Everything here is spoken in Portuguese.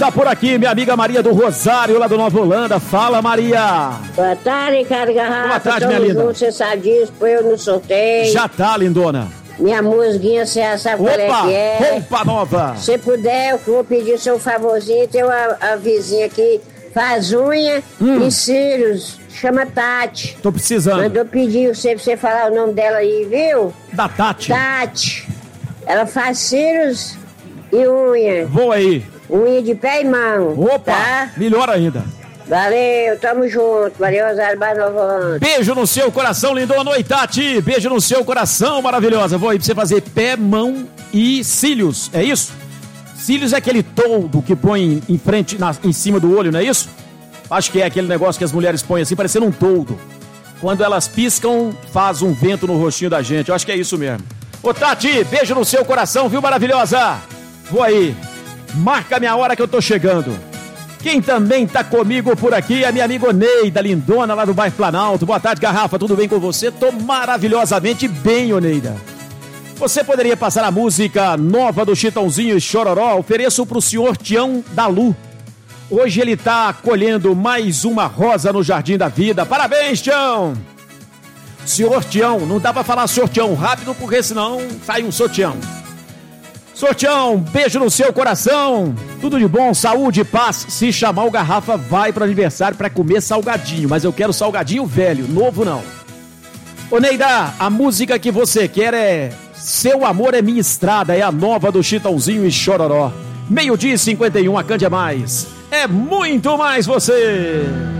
Tá por aqui minha amiga Maria do Rosário, lá do Nova Holanda. Fala, Maria. Boa tarde, Ricardo Garrafa. Boa tarde, minha linda. Você sabe disso, põe eu no sorteio. Já tá, lindona. Minha musguinha, você já sabe qual é que é. Roupa nova. Se puder, eu vou pedir seu favorzinho. Tem uma vizinha aqui, faz unha e cílios. Chama Tati. Tô precisando. Mandou pedir pra você falar o nome dela aí, viu? Da Tati. Tati. Ela faz cílios e unha. Vou aí. Unha de pé e mão. Opa, tá? melhor ainda. Valeu, tamo junto. Maria Rosário Barnovante. Beijo no seu coração, lindona. Oi, Tati. Beijo no seu coração, maravilhosa. Vou aí pra você fazer pé, mão e cílios. É isso? Cílios é aquele toldo que põe em frente, em cima do olho, não é isso? Acho que é aquele negócio que as mulheres põem assim, parecendo um toldo. Quando elas piscam, faz um vento no rostinho da gente. Eu acho que é isso mesmo. Ô, Tati, beijo no seu coração, viu, maravilhosa? Vou aí. Marca a minha hora que eu tô chegando. Quem também tá comigo por aqui é minha amiga Oneida, lindona, lá do bairro Planalto. Boa tarde, Garrafa, tudo bem com você? Tô maravilhosamente bem, Oneida. Você poderia passar a música nova do Chitãozinho e Chororó? Ofereço pro senhor Tião da Lu. Hoje ele tá colhendo mais uma rosa no Jardim da Vida. Parabéns, Tião! Senhor Tião, não dá pra falar senhor Tião rápido, porque senão sai um sotião. Sorteão, beijo no seu coração. Tudo de bom, saúde e paz. Se chamar o Garrafa, vai pro aniversário pra comer salgadinho. Mas eu quero salgadinho velho, novo não. Ô Neida, a música que você quer é Seu Amor é Minha Estrada. É a nova do Chitãozinho e Chororó. 12:51, a Cândia Mais. É muito mais você.